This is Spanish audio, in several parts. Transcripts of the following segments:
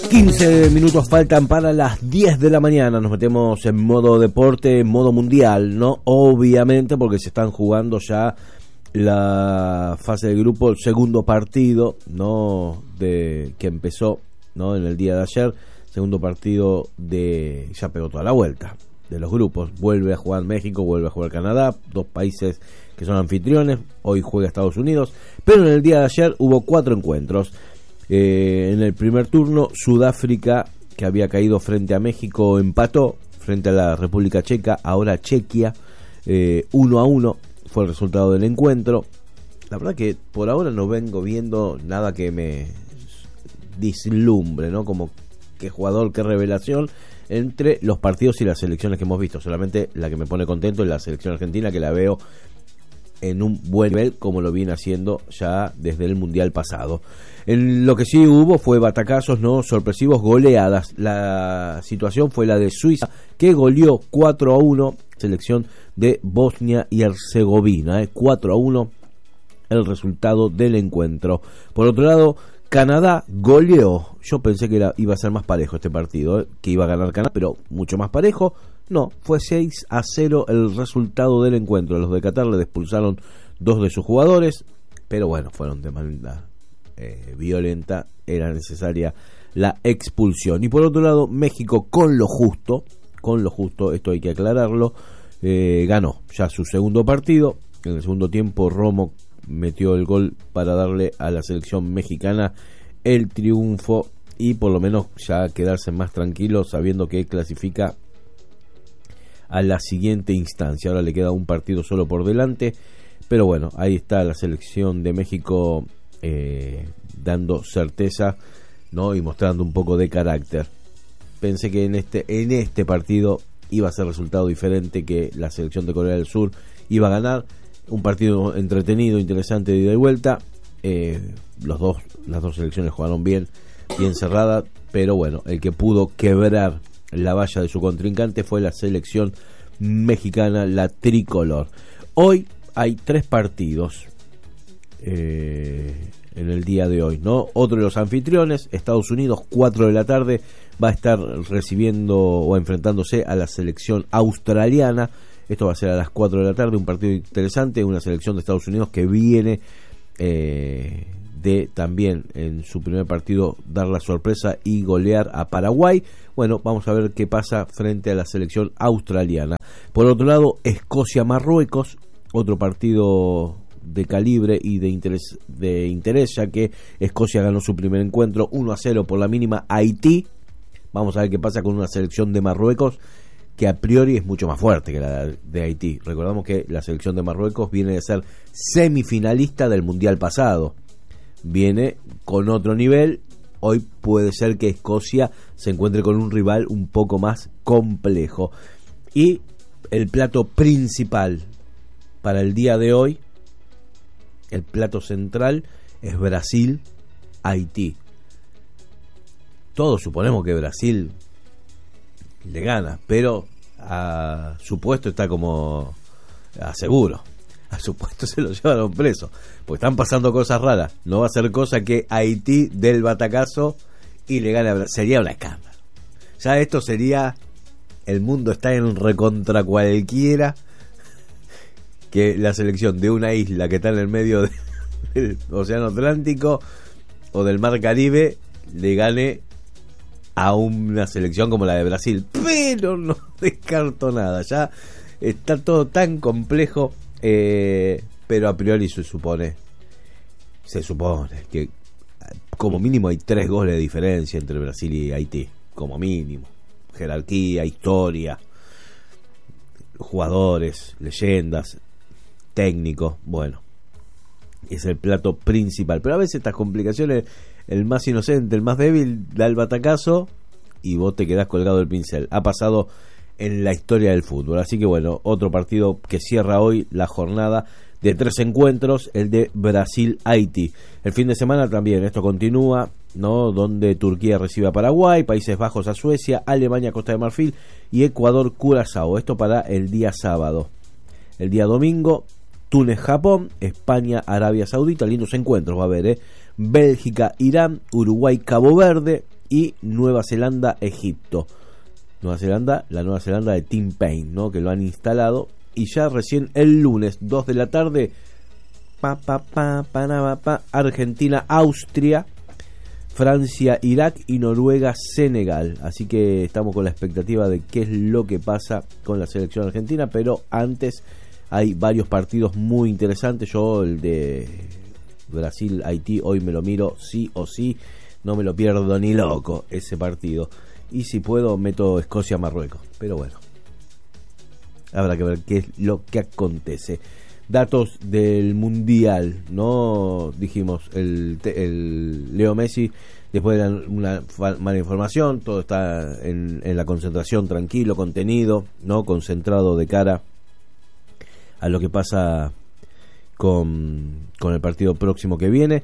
15 minutos faltan para las 10 de la mañana. Nos metemos en modo deporte, en modo mundial, ¿no? Obviamente porque se están jugando ya la fase de grupo, el segundo partido, ¿no? Que empezó, ¿no? En el día de ayer, segundo partido ya pegó toda la vuelta de los grupos. Vuelve a jugar México, vuelve a jugar Canadá, dos países que son anfitriones. Hoy juega Estados Unidos, pero en el día de ayer hubo 4 encuentros. En el primer turno, Sudáfrica, que había caído frente a México, empató frente a la República Checa. Ahora Chequia, 1-1 fue el resultado del encuentro. La verdad que por ahora no vengo viendo nada que me dislumbre, ¿no? Como qué jugador, qué revelación entre los partidos y las selecciones que hemos visto. Solamente la que me pone contento es la selección argentina, que la veo en un buen nivel, como lo viene haciendo ya desde el Mundial pasado. En lo que sí hubo fue batacazos, no sorpresivos, goleadas. La situación fue la de Suiza, que goleó 4-1 selección de Bosnia y Herzegovina, 4-1 el resultado del encuentro. Por otro lado, Canadá goleó. Yo pensé que iba a ser más parejo este partido, que iba a ganar Canadá, pero mucho más parejo. No, fue 6-0 el resultado del encuentro. Los de Qatar le expulsaron 2 de sus jugadores, pero bueno, fueron de manera violenta, era necesaria la expulsión. Y por otro lado, México con lo justo, esto hay que aclararlo, ganó ya su segundo partido. En el segundo tiempo, Romo metió el gol para darle a la selección mexicana el triunfo y por lo menos ya quedarse más tranquilo sabiendo que clasifica a la siguiente instancia. Ahora le queda un partido solo por delante, pero bueno, ahí está la selección de México dando certeza, ¿no? Y mostrando un poco de carácter. Pensé que en este partido iba a ser resultado diferente, que la selección de Corea del Sur iba a ganar. Un partido entretenido, interesante, de ida y vuelta. Las dos selecciones jugaron bien cerrada, pero bueno, el que pudo quebrar la valla de su contrincante fue la selección mexicana, la tricolor. Hoy hay 3 partidos en el día de hoy, ¿no? Otro de los anfitriones, Estados Unidos, 4 de la tarde, va a estar recibiendo o enfrentándose a la selección australiana. Esto va a ser a las 4 de la tarde, un partido interesante, una selección de Estados Unidos que viene de también en su primer partido dar la sorpresa y golear a Paraguay. Bueno, vamos a ver qué pasa frente a la selección australiana. Por otro lado, Escocia-Marruecos, otro partido de calibre y de interés, ya que Escocia ganó su primer encuentro 1-0 por la mínima Haití. Vamos a ver qué pasa con una selección de Marruecos que a priori es mucho más fuerte que la de Haití. Recordamos que la selección de Marruecos viene de ser semifinalista del Mundial pasado. Viene con otro nivel. Hoy puede ser que Escocia se encuentre con un rival un poco más complejo. Y el plato principal para el día de hoy, el plato central, es Brasil-Haití. Todos suponemos que Brasil le gana, pero a su puesto está como seguro. A su puesto se lo llevaron preso, porque están pasando cosas raras. No va a ser cosa que Haití dé el batacazo y le gane a Brasil. Sería una escándalo. Ya esto sería, el mundo está en recontra cualquiera, que la selección de una isla que está en el medio del Océano Atlántico o del Mar Caribe le gane a una selección como la de Brasil. Pero no descarto nada. Ya está todo tan complejo. Pero a priori se supone que como mínimo hay 3 goles de diferencia entre Brasil y Haití, como mínimo. Jerarquía, historia, jugadores, leyendas, técnicos. Bueno, es el plato principal, pero a veces estas complicaciones, el más inocente, el más débil da el batacazo y vos te quedás colgado del pincel. Ha pasado en la historia del fútbol. Así que bueno, otro partido que cierra hoy la jornada de 3 encuentros, el de Brasil-Haití. El fin de semana también esto continúa, ¿no? Donde Turquía recibe a Paraguay, Países Bajos a Suecia, Alemania, Costa de Marfil y Ecuador, Curazao. Esto para el día sábado. El día domingo, Túnez, Japón, España, Arabia Saudita. Lindos encuentros va a haber, Bélgica, Irán, Uruguay, Cabo Verde, y Nueva Zelanda-Egipto. Nueva Zelanda, la Nueva Zelanda de Tim Payne, ¿no? Que lo han instalado, y ya recién el lunes 2 de la tarde Argentina-Austria, Francia-Irak y Noruega-Senegal. Así que estamos con la expectativa de qué es lo que pasa con la selección argentina, pero antes hay varios partidos muy interesantes. Yo el de Brasil-Haití hoy me lo miro sí o sí, no me lo pierdo ni loco ese partido, y si puedo meto Escocia-Marruecos, pero bueno, habrá que ver qué es lo que acontece. Datos del Mundial, ¿no? Dijimos, el Leo Messi, después de una mala información, todo está en la concentración, tranquilo, contenido, ¿no? Concentrado de cara a lo que pasa con el partido próximo que viene.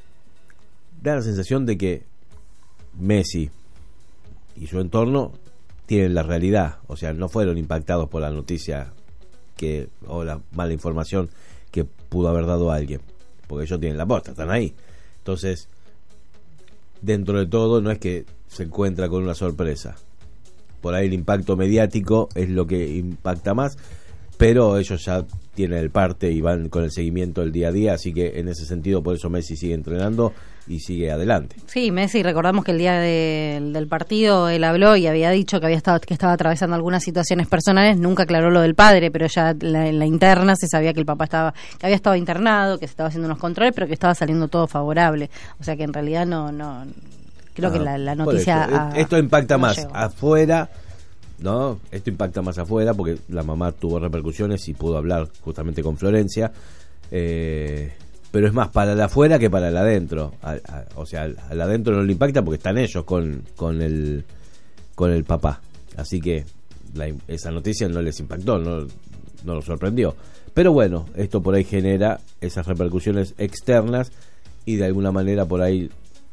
Da la sensación de que Messi y su entorno tienen la realidad, o sea, no fueron impactados por la noticia o la mala información que pudo haber dado alguien, porque ellos tienen la posta, están ahí. Entonces, dentro de todo, no es que se encuentra con una sorpresa. Por ahí el impacto mediático es lo que impacta más, pero ellos ya tienen el parte y van con el seguimiento del día a día, así que en ese sentido, por eso Messi sigue entrenando y sigue adelante. Sí, Messi, recordamos que el día del partido él habló y había dicho que estaba atravesando algunas situaciones personales, nunca aclaró lo del padre, pero ya en la interna se sabía que el papá que había estado internado, que se estaba haciendo unos controles, pero que estaba saliendo todo favorable, o sea que en realidad no creo que la noticia esto impacta no más llegó afuera, ¿no? Esto impacta más afuera porque la mamá tuvo repercusiones y pudo hablar justamente con Florencia, pero es más para el afuera que para el adentro. O sea, al adentro no le impacta porque están ellos con el papá, así que esa noticia no les impactó, no los sorprendió, pero bueno, esto por ahí genera esas repercusiones externas y de alguna manera por ahí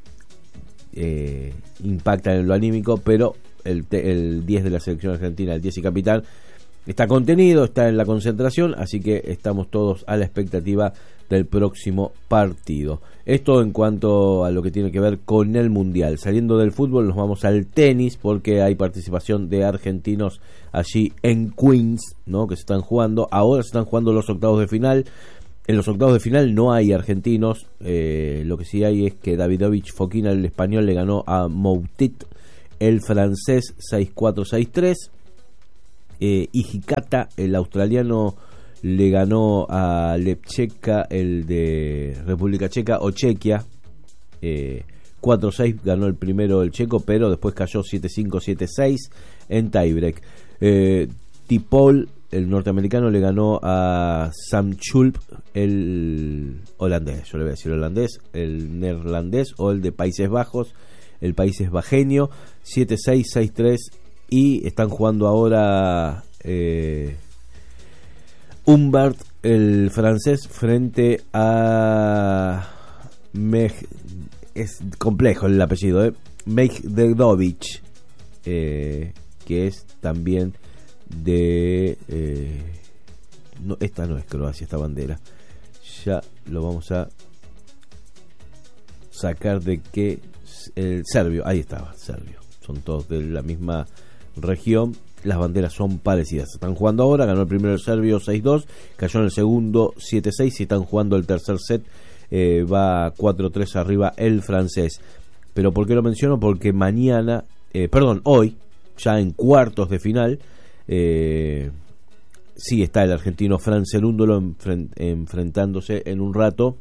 impacta en lo anímico, pero el 10 de la selección argentina, el 10 y capitán, está contenido, está en la concentración, así que estamos todos a la expectativa del próximo partido. Esto en cuanto a lo que tiene que ver con el Mundial. Saliendo del fútbol nos vamos al tenis, porque hay participación de argentinos allí en Queens, ¿no? Que se están jugando. Ahora se están jugando los octavos de final. En los octavos de final no hay argentinos. Lo que sí hay es que Davidovich Fokina, el español, le ganó a Moutit, el francés, 6-4, 6-3. Hijikata, el australiano, le ganó a Lepcheka, el de República Checa o Chequia, 4-6, ganó el primero el checo, pero después cayó 7-5, 7-6 en tiebreak. Tipol, el norteamericano, le ganó a Sam Schulp, el holandés, yo le voy a decir holandés, el neerlandés o el de Países Bajos, el Países Bajeño, 7-6, 6-3, y están jugando ahora Humbert, el francés, frente a es complejo el apellido, Megdedovic, que es también de no, esta no es Croacia, esta bandera ya lo vamos a sacar de que el serbio, ahí estaba, serbio, son todos de la misma región, las banderas son parecidas. Están jugando ahora, ganó el primero el serbio 6-2, cayó en el segundo 7-6 y están jugando el tercer set, va 4-3 arriba el francés. Pero ¿por qué lo menciono? Porque hoy, ya en cuartos de final, sí está el argentino Fran Cerúndolo enfrentándose en un rato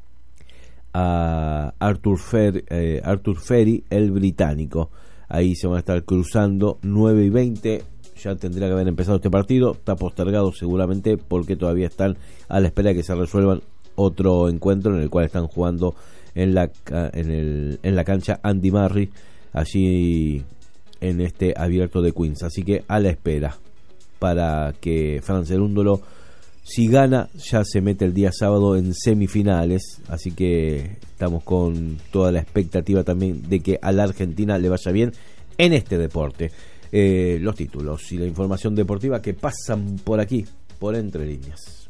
a Arthur Ferry, el británico. Ahí se van a estar cruzando 9:20. Ya tendría que haber empezado este partido. Está postergado seguramente porque todavía están a la espera de que se resuelvan otro encuentro en el cual están jugando en la cancha Andy Murray, allí en este abierto de Queens. Así que a la espera para que Fran Cerúndolo, si gana, ya se mete el día sábado en semifinales. Así que estamos con toda la expectativa también de que a la Argentina le vaya bien en este deporte. Los títulos y la información deportiva que pasan por aquí, por Entre Líneas.